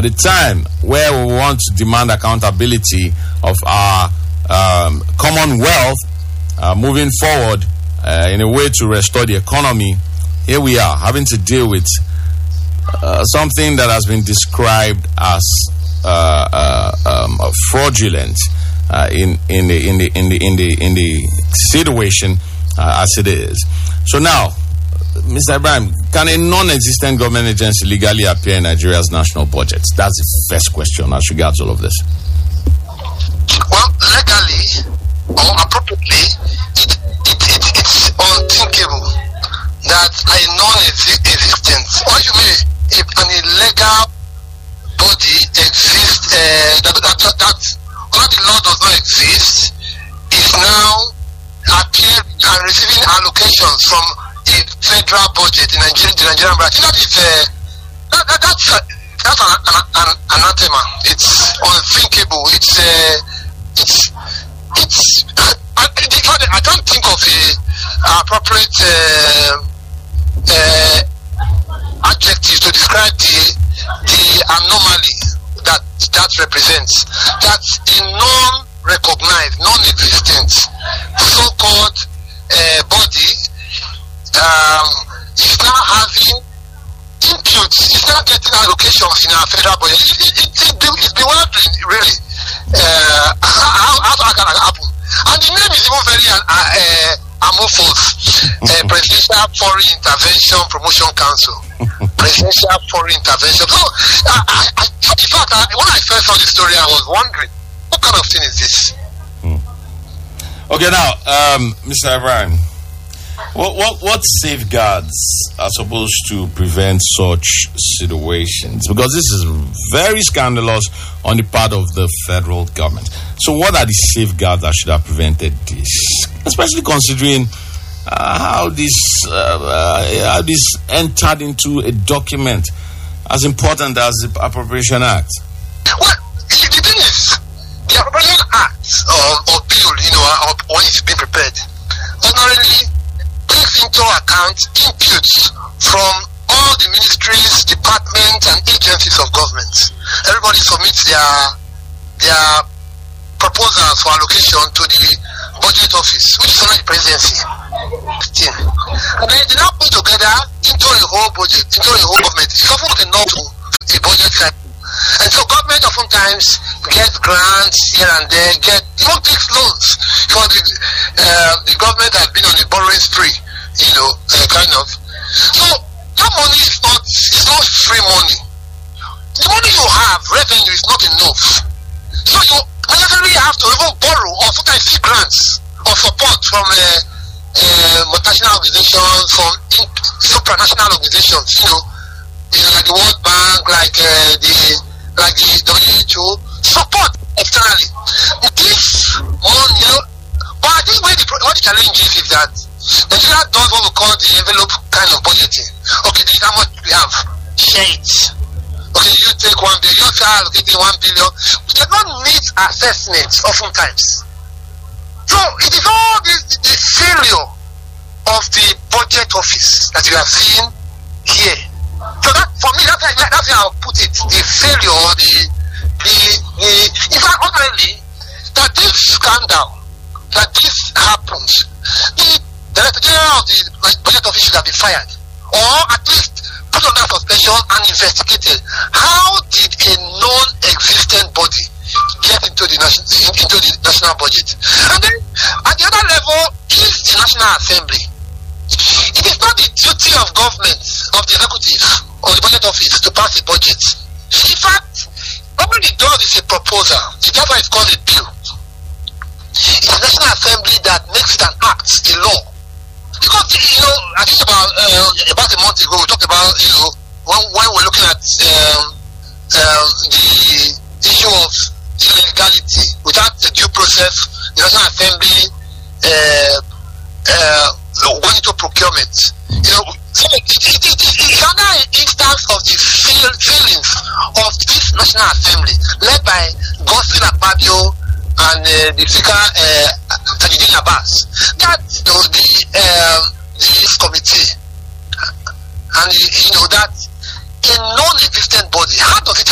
at the time where we want to demand accountability of our commonwealth moving forward in a way to restore the economy, here we are having to deal with something that has been described as fraudulent in the situation as it is. So now, Mr. Ibrahim, can a non-existent government agency legally appear in Nigeria's national budget? That's the first question as regards all of this. Well, legally or appropriately, it's unthinkable that a non-existent, or you may, if an illegal body exists, that the law does not exist, is now appearing and receiving allocations from a federal budget in the Nigerian branch. That's an anathema. It's unthinkable. I don't think of a appropriate adjective to describe the anomaly that represents. That's a non-recognized, non-existent, so-called body is now having inputs. It's not getting allocations in our federal budget. It's bewildering, really. How can that happen? And the name is even very amorphous. Presidential Foreign Intervention Promotion Council. Presidential Foreign Intervention. So, in fact, when I first saw the story, I was wondering, what kind of thing is this? Okay, now, Mr. Ibrahim, what safeguards are supposed to prevent such situations? Because this is very scandalous on the part of the federal government. So what are the safeguards that should have prevented this? Especially considering how this entered into a document as important as the Appropriation Act. Well, the thing is, the Appropriation Act or bill, when it's being prepared, ordinarily takes into account inputs from all the ministries, departments, and agencies of government. Everybody submits their proposals for allocation to the budget office, which is under the presidency. And then they now put together into a whole budget, into a whole government. It's often enough to a budget cycle. And so government oftentimes gets grants here and there, even takes loans for the government has been on a borrowing spree, kind of. So that money is not free money. The money you have, revenue, is not enough. So you necessarily have to even borrow or sometimes seek grants or support from multinational organizations, from supranational organizations, like the World Bank, like the WHO, support externally. This money, but I think what the challenge is that Nigeria does what we call the envelope kind of budgeting. Okay, this is how much we have. Share it. Okay, you take 1 billion, you start allocating 1 billion. We cannot meet assessments oftentimes. So it is all the failure of the budget office that you have seen here. So that, for me, that's how I'll put it. The failure or in fact, ordinarily, that this scandal, that this happens, the Director General of the budget office should have been fired, or at least put under suspension and investigated. How did a non-existent body get into the national budget? And then, at the other level, is the National Assembly. It is not the duty of government, of the executive, or the budget office to pass a budget. In fact, what it does is a proposal. That's why it's called a bill. It's the National Assembly that makes it an act, a law. Because, I think about a month ago, we talked about, when we're looking at the issue of illegality, without the due process, the National Assembly went into procurement. So it's another instance of the failings of this National Assembly, led by Godswill Akpabio and the Speaker Tajudeen Abbas. That's this committee, and that a non-existent body. How does it